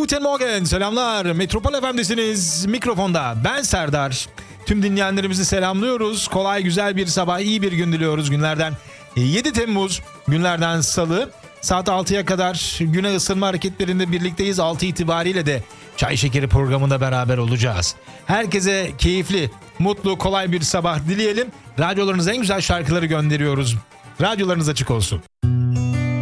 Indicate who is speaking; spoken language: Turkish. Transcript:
Speaker 1: Guten Morgen, selamlar. Metropol FM'desiniz. Mikrofonda ben Serdar. Tüm dinleyenlerimizi selamlıyoruz. Kolay, güzel bir sabah, iyi bir gün diliyoruz. Günlerden 7 Temmuz, günlerden Salı. Saat 6'ya kadar güne ısınma hareketlerinde birlikteyiz. 6 itibariyle de Çay Şekeri programında beraber olacağız. Herkese keyifli, mutlu, kolay bir sabah dileyelim. Radyolarınıza en güzel şarkıları gönderiyoruz. Radyolarınız açık olsun.